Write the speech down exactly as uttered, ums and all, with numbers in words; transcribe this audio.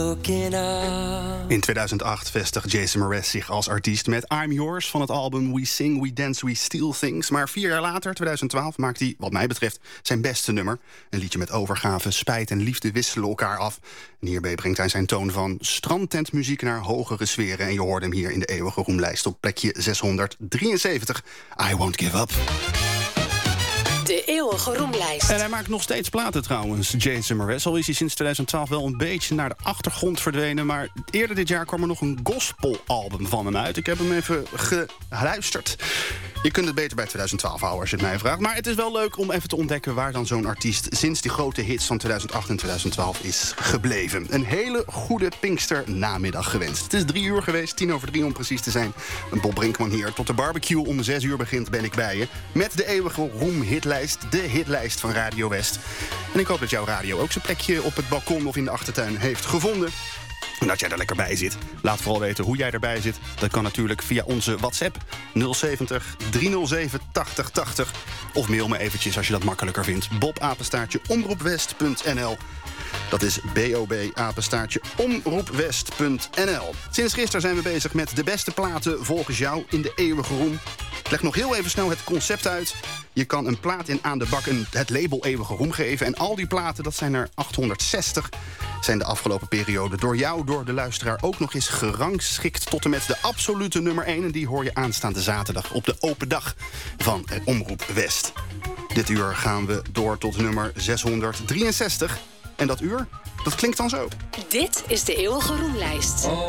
In tweeduizend acht vestigt Jason Mraz zich als artiest met I'm Yours van het album We Sing, We Dance, We Steal Things. Maar vier jaar later, tweeduizend twaalf, maakt hij, wat mij betreft, zijn beste nummer. Een liedje met overgave, spijt en liefde wisselen elkaar af. En hierbij brengt hij zijn toon van strandtentmuziek naar hogere sferen. En je hoort hem hier in de eeuwige roemlijst op plekje zeshonderddrieënzeventig. I Won't Give Up. De eeuwige roemlijst. En hij maakt nog steeds platen trouwens, Jason Mraz. Al is hij sinds tweeduizend twaalf wel een beetje naar de achtergrond verdwenen. Maar eerder dit jaar kwam er nog een gospelalbum van hem uit. Ik heb hem even geluisterd. Je kunt het beter bij tweeduizend twaalf houden als je het mij vraagt. Maar het is wel leuk om even te ontdekken waar dan zo'n artiest sinds die grote hits van tweeduizend acht en tweeduizend twaalf is gebleven. Een hele goede Pinkster namiddag gewenst. Het is drie uur geweest, tien over drie om precies te zijn. Bob Brinkman hier. Tot de barbecue om zes uur begint ben ik bij je. Met de eeuwige roem hitlijst, de hitlijst van Radio West. En ik hoop dat jouw radio ook zijn plekje op het balkon of in de achtertuin heeft gevonden. En dat jij er lekker bij zit. Laat vooral weten hoe jij erbij zit. Dat kan natuurlijk via onze WhatsApp nul zeventig driehonderdzeven tachtig tachtig. Of mail me eventjes als je dat makkelijker vindt. bob apenstaartje omroepwest punt n l. Dat is B O B apenstaartje omroepwest punt n l. Sinds gisteren zijn we bezig met de beste platen volgens jou in de eeuwige roem. Ik leg nog heel even snel het concept uit. Je kan een plaat in aan de bak een, het label eeuwige roem geven. En al die platen, dat zijn er achthonderdzestig... zijn de afgelopen periode door jou, door de luisteraar... ook nog eens gerangschikt tot en met de absolute nummer één. En die hoor je aanstaande zaterdag op de open dag van Omroep West. Dit uur gaan we door tot nummer zeshonderddrieënzestig. En dat uur, dat klinkt dan zo. Dit is de eeuwige roemlijst.